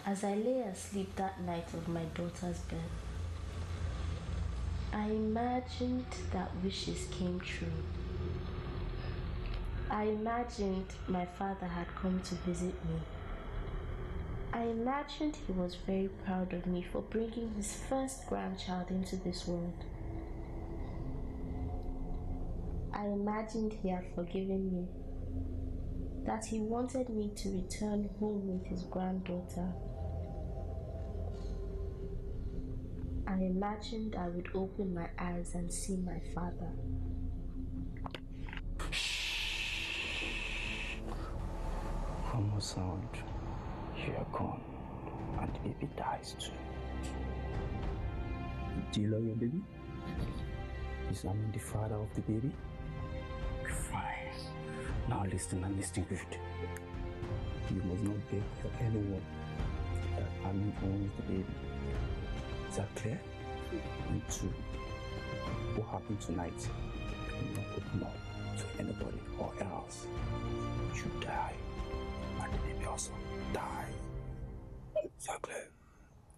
As I lay asleep that night of my daughter's birth, I imagined that wishes came true. I imagined my father had come to visit me. I imagined he was very proud of me for bringing his first grandchild into this world. I imagined he had forgiven me, that he wanted me to return home with his granddaughter. I imagined I would open my eyes and see my father. One more sound, you are gone, and the baby dies too. Do you love your baby? Is I the father of the baby? Fine. Now listen and listen good. You must not beg for anyone that Amin owns the baby. Is that clear? And two, what happened tonight? You will not open up.